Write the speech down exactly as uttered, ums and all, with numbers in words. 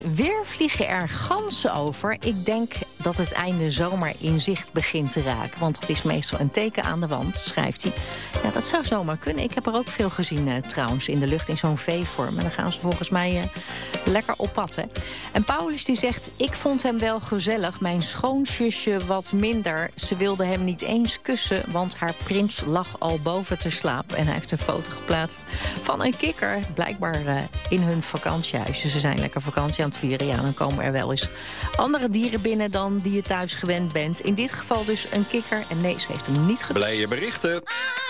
Weer vliegen er ganzen over. Ik denk dat het einde zomaar in zicht begint te raken. Want het is meestal een teken aan de wand, schrijft hij. Ja, dat zou zomaar kunnen. Ik heb er ook veel gezien uh, trouwens in de lucht in zo'n V-vorm. En dan gaan ze volgens mij uh, lekker op pad, hè. En Paulus die zegt, ik vond hem wel gezellig. Mijn schoonzusje wat minder. Ze wilde hem niet eens kussen, want haar prins lag al boven te slapen. En hij heeft een foto geplaatst van een kikker. Blijkbaar uh, in hun vakantiehuis. Dus ze zijn lekker vakantie aan het vieren. Ja, dan komen er wel eens andere dieren binnen dan die je thuis gewend bent. In dit geval dus een kikker. En nee, ze heeft hem niet gedaan. Blije berichten.